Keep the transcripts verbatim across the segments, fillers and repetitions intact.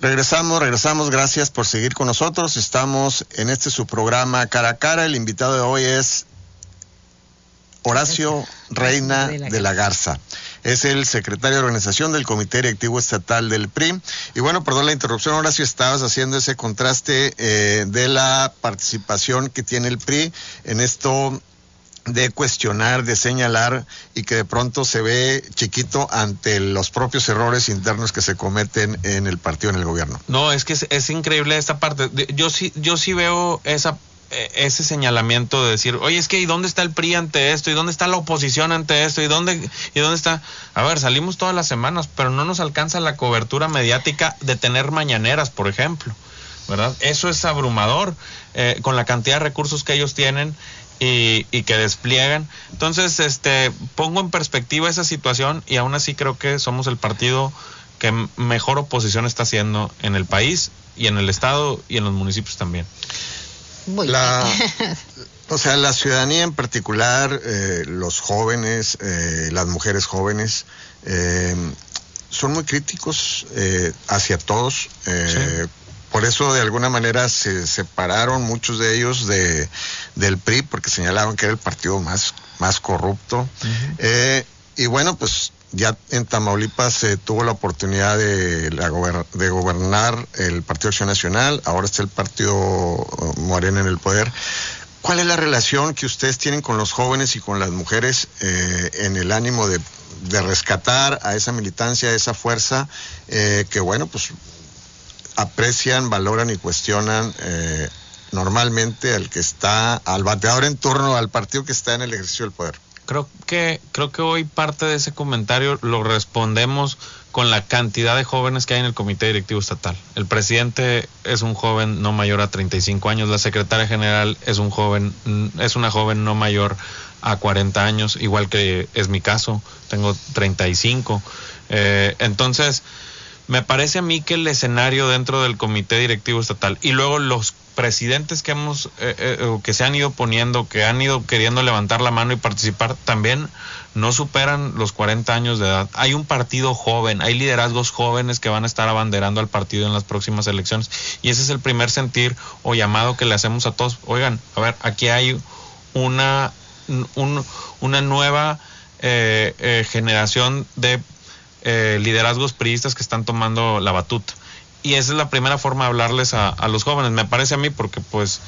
Regresamos, regresamos, gracias por seguir con nosotros. Estamos en este su programa Cara a Cara. El invitado de hoy es Horacio Reina de la Garza. Es el secretario de organización del Comité Directivo Estatal del P R I. Y bueno, perdón la interrupción, Horacio, estabas haciendo ese contraste eh, de la participación que tiene el P R I en esto de cuestionar, de señalar, y que de pronto se ve chiquito ante los propios errores internos que se cometen en el partido, en el gobierno. No, es que es, es increíble esta parte. Yo sí, yo sí veo esa ese señalamiento de decir, oye, es que ¿y dónde está el P R I ante esto? ¿Y dónde está la oposición ante esto? ¿Y dónde, y dónde está? A ver, salimos todas las semanas, pero no nos alcanza la cobertura mediática de tener mañaneras, por ejemplo, ¿verdad? Eso es abrumador, eh, con la cantidad de recursos que ellos tienen y, y que despliegan. Entonces, este, pongo en perspectiva esa situación y aún así creo que somos el partido que mejor oposición está haciendo en el país y en el estado y en los municipios también. La, o sea, la ciudadanía en particular, eh, los jóvenes, eh, las mujeres jóvenes, eh, son muy críticos eh, hacia todos. Eh, sí. Por eso, de alguna manera, se separaron muchos de ellos de del P R I, porque señalaban que era el partido más, más corrupto. Uh-huh. eh, y bueno, pues ya en Tamaulipas se eh, tuvo la oportunidad de, la gober- de gobernar el Partido Acción Nacional, ahora está el Partido Morena en el poder. ¿Cuál es la relación que ustedes tienen con los jóvenes y con las mujeres eh, en el ánimo de, de rescatar a esa militancia, a esa fuerza eh, que, bueno, pues aprecian, valoran y cuestionan eh, normalmente al que está, al bateador en turno, al partido que está en el ejercicio del poder? Creo que, creo que hoy parte de ese comentario lo respondemos con la cantidad de jóvenes que hay en el Comité Directivo Estatal. El presidente es un joven no mayor a treinta y cinco años, la secretaria general es un joven, es una joven no mayor a cuarenta años, igual que es mi caso, tengo treinta y cinco. Eh, entonces, me parece a mí que el escenario dentro del Comité Directivo Estatal y luego los presidentes que hemos eh, eh, que se han ido poniendo, que han ido queriendo levantar la mano y participar, también no superan los cuarenta años de edad. Hay un partido joven, hay liderazgos jóvenes que van a estar abanderando al partido en las próximas elecciones, y ese es el primer sentir o llamado que le hacemos a todos. Oigan, a ver, aquí hay una un, una nueva eh, eh, generación de eh, liderazgos priistas que están tomando la batuta. Y esa es la primera forma de hablarles a, a los jóvenes, me parece a mí, porque pues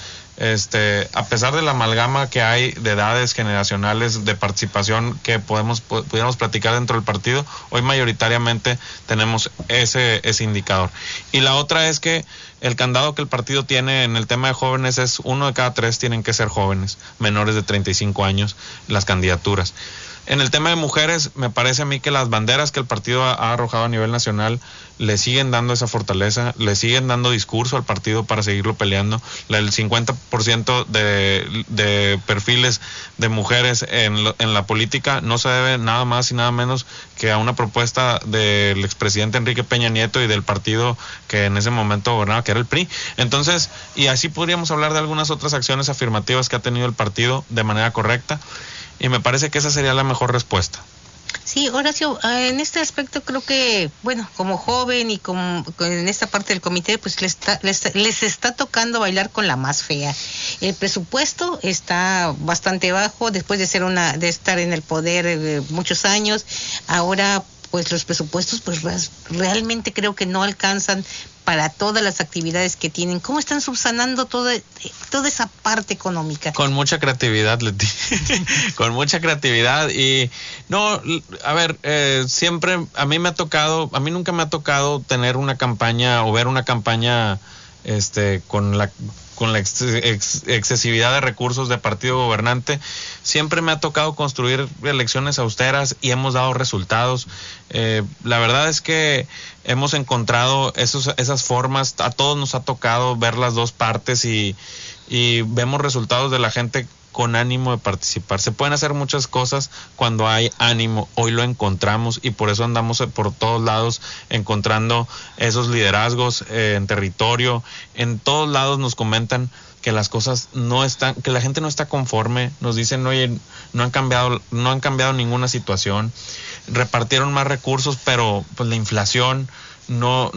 este a pesar de la amalgama que hay de edades generacionales de participación que podemos pudiéramos platicar dentro del partido, hoy mayoritariamente tenemos ese ese indicador. Y la otra es que el candado que el partido tiene en el tema de jóvenes es uno de cada tres tienen que ser jóvenes, menores de treinta y cinco años, las candidaturas. En el tema de mujeres, me parece a mí que las banderas que el partido ha, ha arrojado a nivel nacional le siguen dando esa fortaleza, le siguen dando discurso al partido para seguirlo peleando. El cincuenta por ciento de, de perfiles de mujeres en, lo, en la política no se debe nada más y nada menos que a una propuesta del expresidente Enrique Peña Nieto y del partido que en ese momento gobernaba, que era el P R I. Entonces, y así podríamos hablar de algunas otras acciones afirmativas que ha tenido el partido de manera correcta. Y me parece que esa sería la mejor respuesta. Sí, Horacio, en este aspecto creo que, bueno, como joven y como en esta parte del comité, pues les está, les, les está tocando bailar con la más fea. El presupuesto está bastante bajo después de ser una, de estar en el poder eh, muchos años. Ahora, pues los presupuestos, pues realmente creo que no alcanzan para todas las actividades que tienen. ¿Cómo están subsanando toda, toda esa parte económica? Con mucha creatividad, Leti. Con mucha creatividad. Y no, a ver, eh, siempre a mí me ha tocado, a mí nunca me ha tocado tener una campaña o ver una campaña este con la con la ex, ex, excesividad de recursos de partido gobernante. Siempre me ha tocado construir elecciones austeras y hemos dado resultados. Eh, la verdad es que hemos encontrado esos, esas formas, a todos nos ha tocado ver las dos partes y, y vemos resultados de la gente con ánimo de participar. Se pueden hacer muchas cosas cuando hay ánimo. Hoy lo encontramos y por eso andamos por todos lados encontrando esos liderazgos eh, en territorio. En todos lados nos comentan que las cosas no están, que la gente no está conforme. Nos dicen, oye, no han cambiado, no han cambiado ninguna situación. Repartieron más recursos, pero pues la inflación no